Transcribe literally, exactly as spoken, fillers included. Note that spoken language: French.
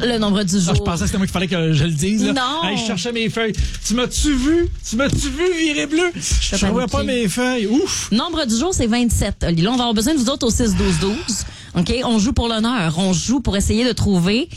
Le nombre du jour. Ah, je pensais que c'était moi qu'il fallait que je le dise. Là. Non. Hey, je cherchais mes feuilles. Tu m'as-tu vu? Tu m'as-tu vu virer bleu? Je ne vois pas mes feuilles. Ouf! Nombre du jour, c'est vingt-sept. Oli. Là, on va avoir besoin de vous autres au six douze douze. OK? On joue pour l'honneur. On joue pour essayer de trouver